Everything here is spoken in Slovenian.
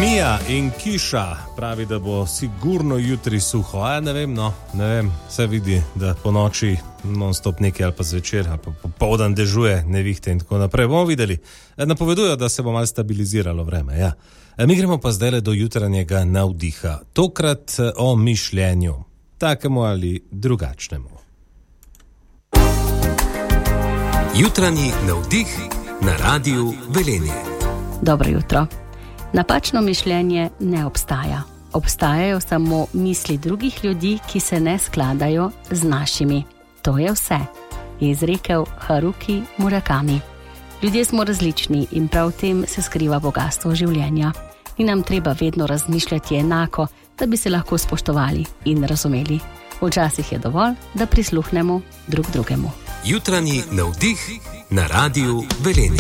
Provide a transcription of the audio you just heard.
Mija in Kiša pravi, da bo sigurno jutri suho. Ne vem, vse vidi, da po noči non-stop nekaj ali pa zvečer ali pa popoldan dežuje, nevihte in tako naprej. Bomo videli. Napovedujo, da se bo malo stabiliziralo vreme, ja. Mi gremo pa zdaj do jutranjega navdiha. Tokrat o mišljenju, takemu ali drugačnemu. Jutranji navdih na Radiu Velenje. Dobro jutro. Napačno mišljenje ne obstaja. Obstajajo samo misli drugih ljudi, ki se ne skladajo z našimi. To je vse, je izrekel Haruki Murakami. Ljudje smo različni in prav v tem se skriva bogastvo življenja. Ni nam treba vedno razmišljati enako, da bi se lahko spoštovali in razumeli. Včasih je dovolj, da prisluhnemo drug drugemu. Jutranji navdih na Radiu Velenje.